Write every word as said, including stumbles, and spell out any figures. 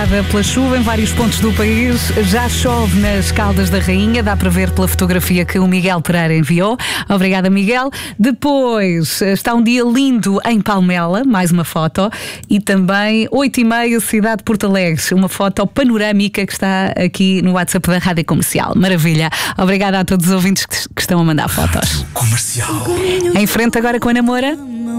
Pela chuva em vários pontos do país, já chove nas Caldas da Rainha, dá para ver pela fotografia que o Miguel Pereira enviou. Obrigada, Miguel. Depois está um dia lindo em Palmela, mais uma foto, e também oito e meia, cidade de Porto Alegre, uma foto panorâmica que está aqui no WhatsApp da Rádio Comercial. Maravilha. Obrigada a todos os ouvintes que estão a mandar fotos. Comercial. Em frente agora com a Namora.